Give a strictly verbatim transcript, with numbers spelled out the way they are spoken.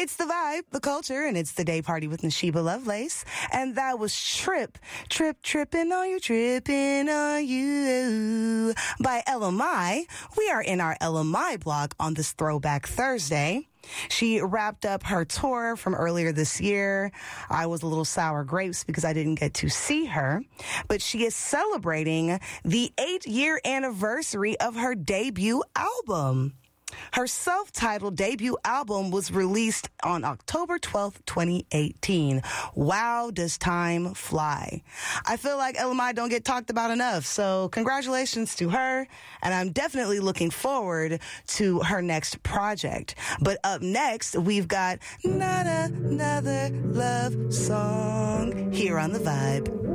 It's the vibe, the culture, and it's the day party with Nashiba Lovelace. And that was Trip, Trip, Trippin' on You, Trippin' on You by L M I. We are in our L M I block on this Throwback Thursday. She wrapped up her tour from earlier this year. I was a little sour grapes because I didn't get to see her, but she is celebrating the eight-year anniversary of her debut album. Her self-titled debut album was released on October twelfth, twenty eighteen. Wow, does time fly. I feel like L M I don't get talked about enough, so congratulations to her, and I'm definitely looking forward to her next project. But up next, we've got Not Another Love Song here on The Vibe.